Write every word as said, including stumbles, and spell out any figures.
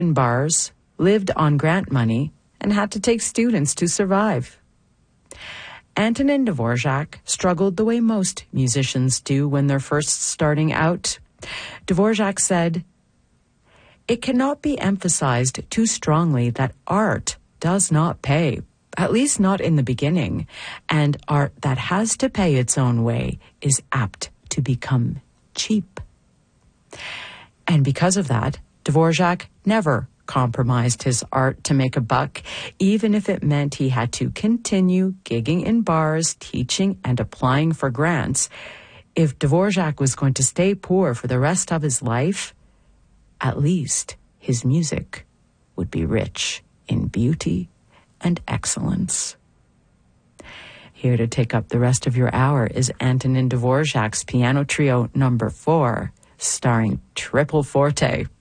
in bars, lived on grant money, and had to take students to survive. Antonin Dvorak struggled the way most musicians do when they're first starting out. Dvorak said, "It cannot be emphasized too strongly that art does not pay, at least not in the beginning, and art that has to pay its own way is apt to become cheap." And because of that, Dvorak never compromised his art to make a buck, even if it meant he had to continue gigging in bars, teaching, and applying for grants. If Dvorak was going to stay poor for the rest of his life, at least his music would be rich in beauty and excellence. Here to take up the rest of your hour is Antonin Dvorak's Piano Trio number four, starring Triple Forte.